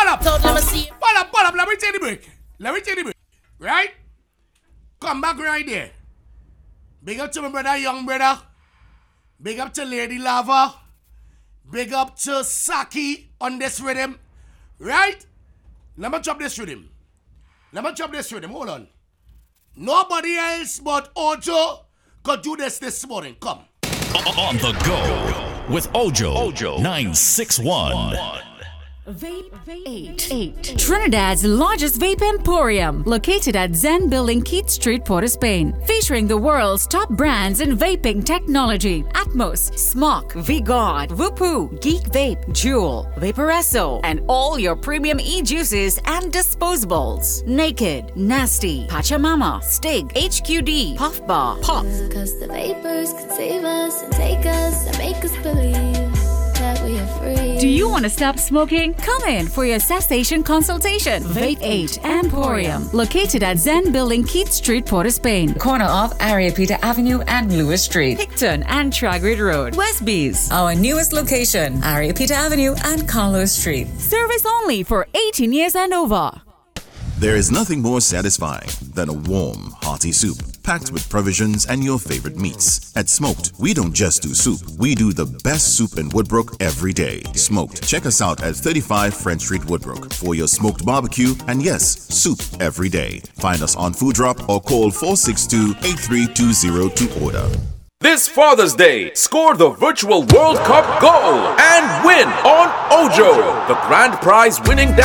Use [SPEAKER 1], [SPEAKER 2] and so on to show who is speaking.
[SPEAKER 1] Pull up, let me take the break. Right? Come back right there. Big up to my brother, young brother. Big up to Lady Lava. Big up to Saki on this rhythm. Right? Let me drop this rhythm. Hold on. Nobody else but Ojo could do this morning. Come.
[SPEAKER 2] On the go with Ojo 961.
[SPEAKER 3] Vape 8. Trinidad's largest vape emporium, located at Zen Building, Keith Street, Port of Spain, featuring the world's top brands in vaping technology: Atmos, Smock, V-God, Whoopoo, Geek Vape, Jewel, Vaporesso, and all your premium e-juices and disposables. Naked, Nasty, Pachamama, Stig, HQD, Puff Bar, Pop.
[SPEAKER 4] Cause the vapors can save us and take us and make us believe that we are free.
[SPEAKER 3] Do you want to stop smoking? Come in for your cessation consultation. Vape 8 Emporium, located at Zen Building, Keith Street, Port of Spain, corner of Ariapita Avenue and Lewis Street, Picton and Tragrid Road, Westbees. Our newest location, Ariapita Avenue and Carlos Street. Service only for 18 years and over.
[SPEAKER 5] There is nothing more satisfying than a warm, hearty soup packed with provisions and your favorite meats. At Smoked, we don't just do soup. We do the best soup in Woodbrook every day. Smoked. Check us out at 35 French Street, Woodbrook for your smoked barbecue and yes, soup every day. Find us on Food Drop or call 462-8320 to order.
[SPEAKER 6] This Father's Day, score the virtual World Cup goal and win on Ojo, the grand prize winning